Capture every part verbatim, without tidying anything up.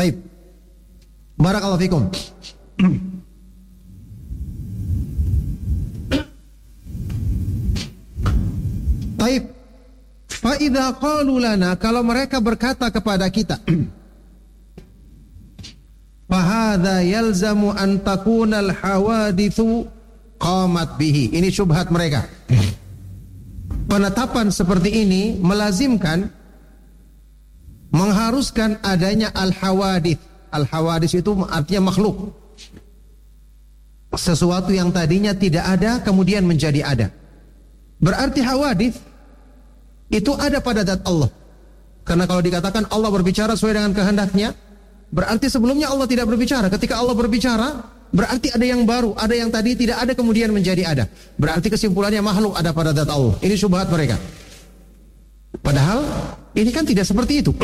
Baik. Barakallahu fikum. Baik. Fa idza qalu lana, kalau mereka berkata kepada kita, fa hadza yalzamu an takuna al hawadithu qamat bihi. Ini syubhat mereka. Penetapan seperti ini melazimkan, mengharuskan adanya al-hawadith. Al-hawadith itu artinya makhluk. Sesuatu yang tadinya tidak ada kemudian menjadi ada. Berarti hawadith itu ada pada zat Allah. Karena kalau dikatakan Allah berbicara sesuai dengan kehendaknya, berarti sebelumnya Allah tidak berbicara. Ketika Allah berbicara, berarti ada yang baru, ada yang tadi tidak ada kemudian menjadi ada. Berarti kesimpulannya makhluk ada pada zat Allah. Ini syubhat mereka. Padahal ini kan tidak seperti itu.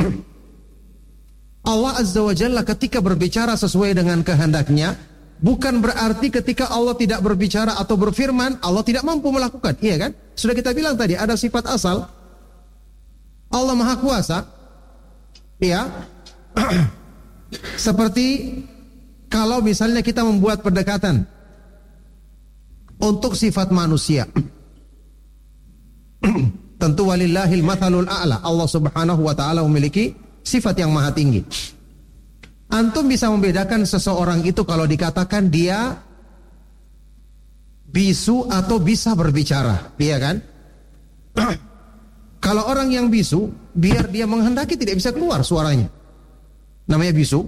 Allah Azza wa Jalla ketika berbicara sesuai dengan kehendaknya, bukan berarti ketika Allah tidak berbicara atau berfirman, Allah tidak mampu melakukan. Iya kan? Sudah kita bilang tadi, ada sifat asal Allah Maha Kuasa. Ya. Seperti kalau misalnya kita membuat pendekatan untuk sifat manusia. Tentu walillahil mathalul a'la. Allah Subhanahu wa taala memiliki sifat yang maha tinggi. Antum bisa membedakan seseorang itu kalau dikatakan dia bisu atau bisa berbicara, iya kan? Kalau orang yang bisu, biar dia menghendaki tidak bisa keluar suaranya, namanya bisu.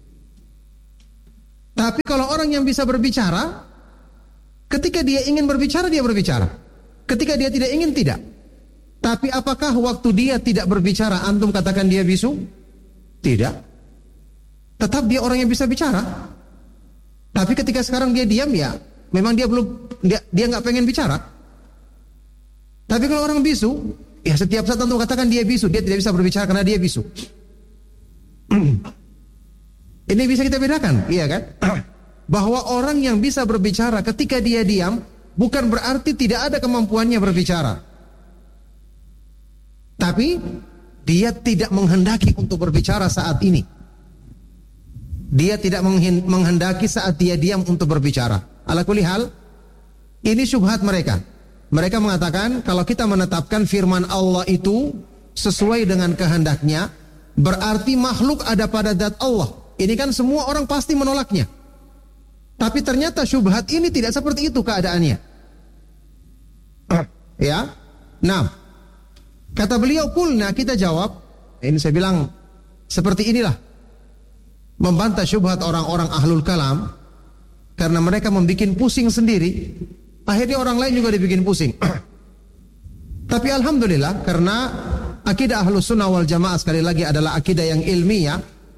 Tapi kalau orang yang bisa berbicara, ketika dia ingin berbicara, dia berbicara. Ketika dia tidak ingin, tidak. Tapi apakah waktu dia tidak berbicara, antum katakan dia bisu? Tidak. Tetap dia orang yang bisa bicara. Tapi ketika sekarang dia diam, ya memang dia belum, dia dia nggak pengen bicara. Tapi kalau orang bisu, ya setiap saat antum katakan dia bisu, dia tidak bisa berbicara karena dia bisu. Ini bisa kita bedakan, iya kan? Bahwa orang yang bisa berbicara ketika dia diam, bukan berarti tidak ada kemampuannya berbicara. Tapi dia tidak menghendaki untuk berbicara saat ini. Dia tidak menghendaki saat dia diam untuk berbicara. Ala kulli hal, ini syubhat mereka. Mereka mengatakan kalau kita menetapkan firman Allah itu sesuai dengan kehendaknya, berarti makhluk ada pada zat Allah. Ini kan semua orang pasti menolaknya. Tapi ternyata syubhat ini tidak seperti itu keadaannya. Ya. Nah, kata beliau, kulna, kita jawab, ini saya bilang seperti inilah, membantah syubhat orang-orang ahlul kalam, karena mereka membuat pusing sendiri, akhirnya orang lain juga dibikin pusing. Tapi alhamdulillah, karena akidah ahlus sunnah wal jamaah sekali lagi adalah akidah yang ilmiah.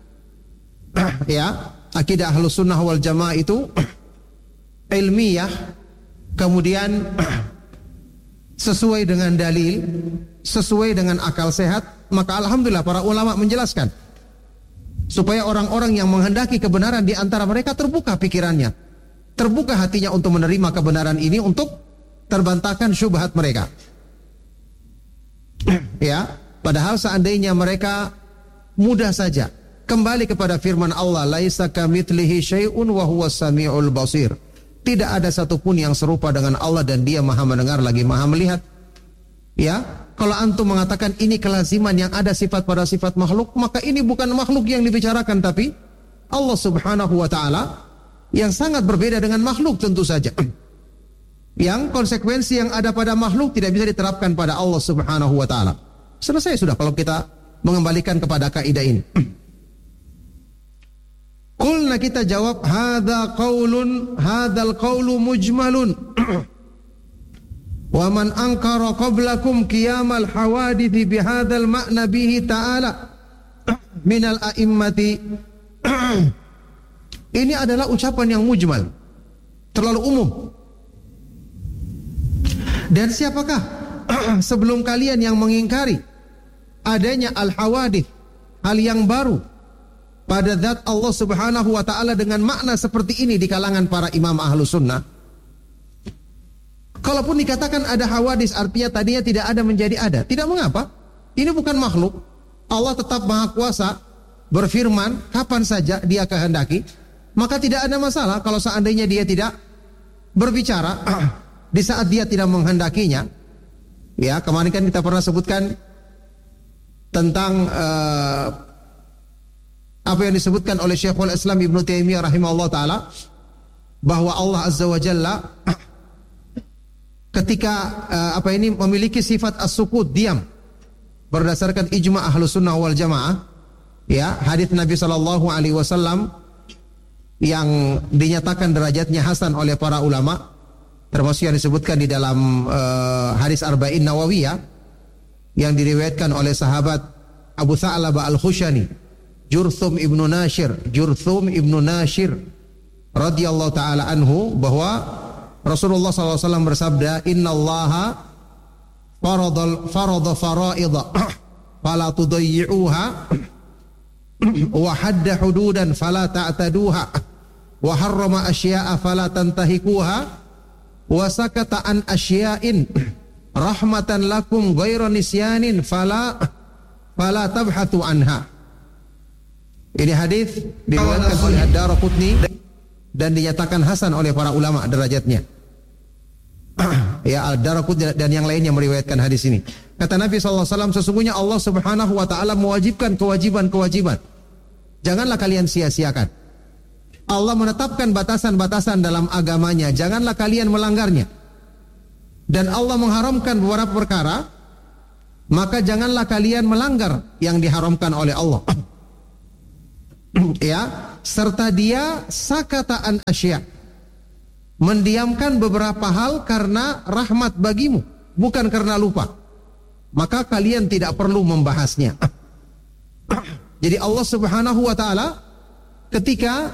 Ya, akidah ahlus sunnah wal jamaah itu ilmiah, kemudian sesuai dengan dalil, sesuai dengan akal sehat. Maka alhamdulillah para ulama menjelaskan supaya orang-orang yang menghendaki kebenaran di antara mereka terbuka pikirannya, terbuka hatinya untuk menerima kebenaran ini, untuk terbantahkan syubhat mereka. Ya, padahal seandainya mereka mudah saja kembali kepada firman Allah, laisa kamitslihi syai'un wa huwas samiul basir. Tidak ada satupun yang serupa dengan Allah dan Dia Maha mendengar lagi Maha melihat. Ya, kalau antum mengatakan ini kelaziman yang ada sifat pada sifat makhluk, maka ini bukan makhluk yang dibicarakan, tapi Allah Subhanahu wa taala yang sangat berbeda dengan makhluk tentu saja. Yang konsekuensi yang ada pada makhluk tidak bisa diterapkan pada Allah Subhanahu wa taala. Selesai sudah kalau kita mengembalikan kepada kaidah ini. Qulna, kita jawab, hadza qaulun hadzal qaulu mujmalun wa man ankara qablakum qiyamal hawadits bihadzal ma'na bihi ta'ala minal a'immati. Ini adalah ucapan yang mujmal, terlalu umum. Dan siapakah sebelum kalian yang mengingkari adanya al-hawadits, hal yang baru pada zat Allah Subhanahu wa taala dengan makna seperti ini di kalangan para imam ahlu sunnah? Kalaupun dikatakan ada hawadis, artinya tadinya tidak ada menjadi ada, tidak mengapa. Ini bukan makhluk. Allah tetap Maha Kuasa, berfirman kapan saja dia kehendaki, maka tidak ada masalah kalau seandainya dia tidak berbicara di saat dia tidak menghendakinya. Ya, kemarin kan kita pernah sebutkan tentang uh, apa yang disebutkan oleh Syekhul Islam Ibnu Taimiyah rahimahullah taala, bahwa Allah Azza wa Jalla ketika uh, apa ini memiliki sifat as-sukut, diam, berdasarkan ijma' Ahlus Sunnah wal Jamaah. Ya, hadis Nabi sallallahu alaihi wasallam yang dinyatakan derajatnya hasan oleh para ulama, termasuk yang disebutkan di dalam uh, hadis Arba'in Nawawiyah yang diriwayatkan oleh sahabat Abu Tha'labah Al-Khushani, Jurthum ibnu Nashir, Jurthum ibnu Nashir radhiyallahu taala anhu, bahwa Rasulullah sallallahu alaihi wasallam bersabda, "Innallaha faradal farada faraidha fala tudayyi'uha wa hadda hududan fala ta'taduha wa harrama asya'a fala tantahikuha wa sakata an asya'in rahmatan lakum ghairu nisyanin fala fala tabhathu anha." Ini hadis diriwayatkan oleh Ad-Daraqutni dan dinyatakan hasan oleh para ulama derajatnya. Ya, Ad-Daraqutni dan yang lainnya meriwayatkan hadis ini. Kata Nabi sallallahu alaihi wasallam, sesungguhnya Allah Subhanahu wa taala mewajibkan kewajiban-kewajiban. Janganlah kalian sia-siakan. Allah menetapkan batasan-batasan dalam agamanya, janganlah kalian melanggarnya. Dan Allah mengharamkan beberapa perkara, maka janganlah kalian melanggar yang diharamkan oleh Allah. Ya, serta dia sakataan asya, mendiamkan beberapa hal karena rahmat bagimu, bukan karena lupa. Maka kalian tidak perlu membahasnya. Jadi Allah Subhanahu wa taala ketika